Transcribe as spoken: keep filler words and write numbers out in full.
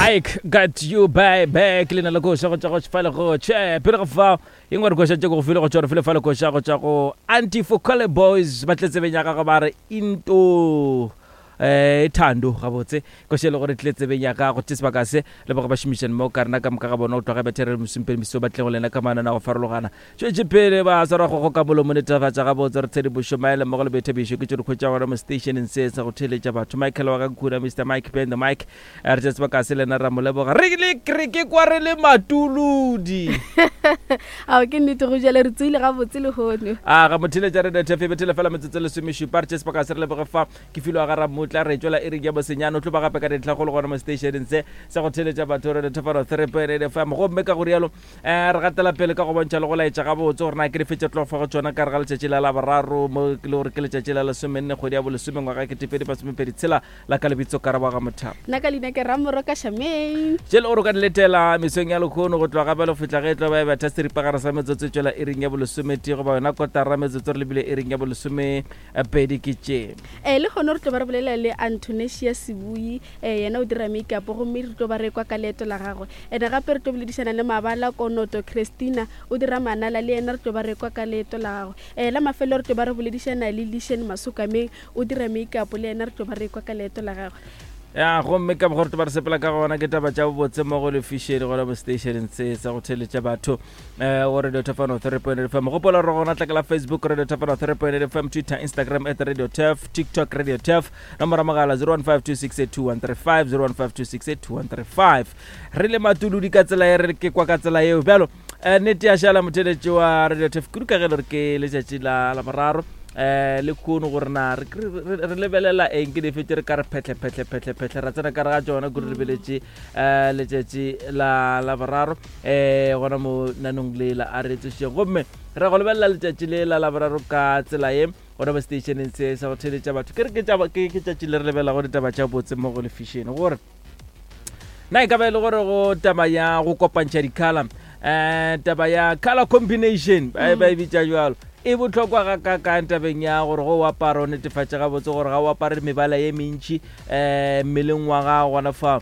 Ike got you by back lena la go sha go tsa go file go che pele go fa engwe re go sha go file go tsora file file go sha go tsa go anti-focal boys ba tletse benyaka ga bare into eh thando ga botse go shele gore tletse benyaka go tseba ka se le ba ba shimishan mo karna ka mka ga bona o tloga betere mosimpeng miso ba tle go lena ka mana na go farologana tshetse pele ba sa ra go ka bolo moneta fa tsa ga botse re tsedi busho maele mo go le bethe bisho ke tsoro khotsa wa mo station in se sa go theletsa batho Michael wa ka kura Mister Mike Ben the Mike re tseba ka se lena ra mo lebo ga re le krike kwa re le matuludi a ke nnete go jela re tsile ga botse le hono a ga motheletsa re de tefe betele fela metsetse le semishu parches pa ka se le ba fa ke filo ga ra motla re tswela e re ke ba senyano tlo ba gape ka ditla go le gona mo station se se go theletsa batho re de tefaro therapy re de fa mo go mmeka go rialo eh re gatela pele ka go bontša le go laetša ga botse gore na ke re fetse tlo fa go tsona ka re ga le tšetšela la bararo mo ke le gore ke le tšetšela la somenne go dia bo le somengwa ga ke tepedi pa somepedi tshela la ka lebitso ka ra ba ga mothapa nna ka lena ke ramoro ka shameng jele o re ka letela mesong ya lekgono go tloga gape le fitla ge tlo ba ba thastri pa ga re sa metsotso tswela e reng ya bo le someti go ba yona kotara metsotso re lebile e reng ya bo le some pedi ke tše eh le gone re tlo ba re bolela le Antonesia Sibui eh yena o dira makeup go mme re tlo ba re kwa ka leto la gagwe ene gape re tlo boledisana le mabala konoto Christina o dira manala le yena re tlo ba re kwa ka leto la gagwe eh la mafelo re tlo ba re boledisana le Lishen Masukameng o dira makeup le yena re tlo ba re kwa ka leto la gagwe ya go mmeka go re ba re sepela ka gona ke taba tša botse mo go le fisheri go la bo station se sa go theletša batho eh o radio tafano three point eight F M go pola re gona tla ka Facebook radio tafano three point eight F M, Twitter, Instagram at radio taf, TikTok radio taf, nomoro magala zero one five two six eight two one three five zero one five two six eight two one three five re le matuludi ka tsela e re ke kwa ka tsela eo bjalo eh nete ya shala motheletši wa radio taf ku ka ge le re ke le tšatši la la mararo eh le khono gore na re re lebelela eng ke defete re ka re phetle phetle phetle phetle ra tsena ka re ga tsona go re lebeletse eh le tšatši la la bararo eh gona mo nanong le la a re tšhe gomme re go lebelela le tšatši le la la bararo ka tsela e gona ba station se sa go theletša batho ke re ke taba ke ke tšatši le re lebela go ditaba tša botse mo go le fishene gore na e ka ba le gore go taba ya go kopantša dikhala eh taba ya color combination ba ba bitša jwalo e botlhokwa ga ka ka ntabeng ya gore go apara o netefatša ga botse gore ga o apare mebala ye mentši eh mmeleng wa ga gona fa